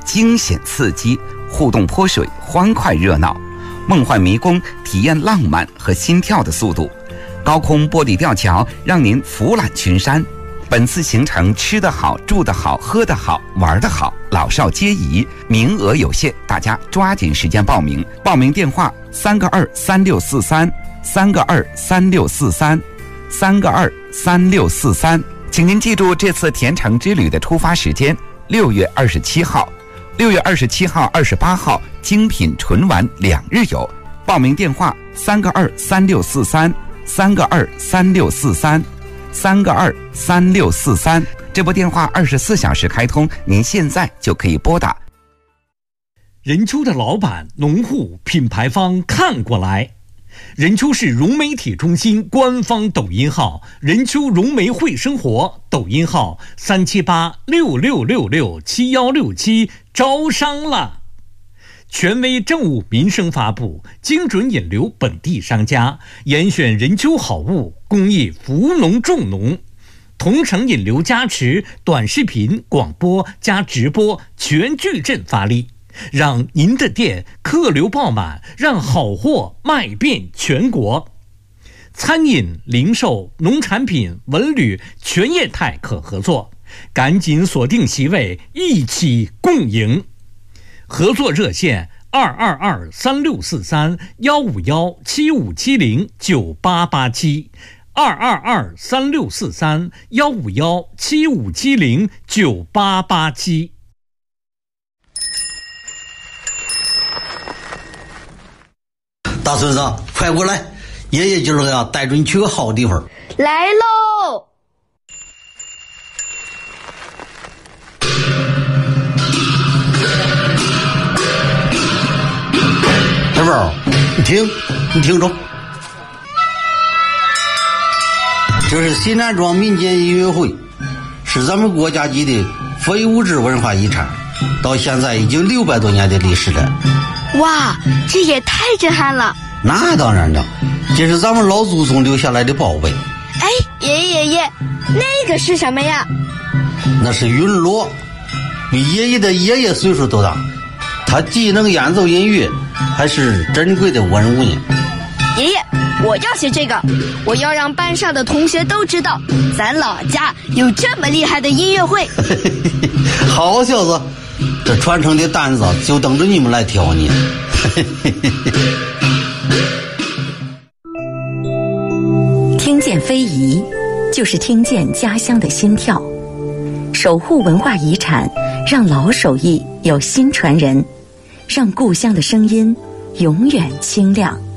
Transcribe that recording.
惊险刺激，互动泼水，欢快热闹；梦幻迷宫，体验浪漫和心跳的速度；高空玻璃吊桥，让您俯览群山。本次行程吃得好，住得好，喝得好，玩得好，老少皆宜，名额有限，大家抓紧时间报名。报名电话3个23643，3个23643，3个23643。请您记住这次甜橙之旅的出发时间：6月27号、6月27号、28号，精品纯玩2日游。报名电话3个23643，3个23643，3个23643。这部电话24小时开通，您现在就可以拨打。 任丘的老板、农户、品牌方看过来。任丘市融媒体中心官方抖音号任丘融媒会生活，抖音号37866667167，招商了。权威政务民生发布，精准引流本地商家，严选任丘好物，公益扶农助农，同城引流加持，短视频、广播加直播全矩阵发力，让您的店客流爆满，让好货卖遍全国。餐饮、零售、农产品、文旅全业态可合作，赶紧锁定席位，一起共赢。合作热线222-3643-151-7570，9887151-7570-9887。 大孙子，快过来，爷爷今儿个要带着你去个好地方。 来喽！ 小宝，你听着，这是西南庄民间音乐会，是咱们国家级的非物质文化遗产，到现在已经600多年的历史了。 哇，这也太震撼了！ 那当然了，这是咱们老祖宗留下来的宝贝。 哎，爷爷，那个是什么呀？ 那是云锣，比爷爷的爷爷岁数都大，他既能演奏音乐，还是珍贵的文物呢。 爷爷，我要学这个，我要让班上的同学都知道，咱老家有这么厉害的音乐会。 好小子，这传承的担子就等着你们来挑呢。 听见非遗，就是听见家乡的心跳。守护文化遗产，让老手艺有新传人，让故乡的声音永远清亮。